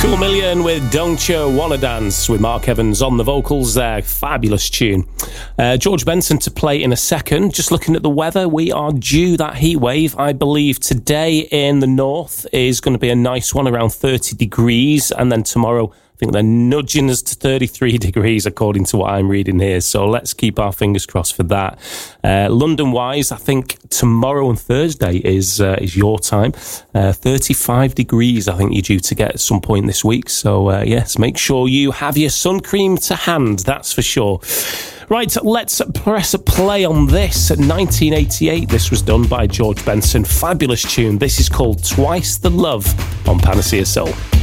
Cool Million with Don't You Wanna Dance with Mark Evans on the vocals there. Fabulous tune. George Benson to play in a second. Just looking at the weather, we are due that heat wave. I believe today in the north is going to be a nice one, around 30 degrees. And then tomorrow, I think they're nudging us to 33 degrees according to what I'm reading here. So let's keep our fingers crossed for that. London-wise, I think tomorrow and Thursday is your time. 35 degrees, I think you're due to get at some point this week. So, yes, make sure you have your sun cream to hand, that's for sure. Right, let's press a play on this. 1988, this was done by George Benson. Fabulous tune. This is called Twice the Love on Panacea Soul.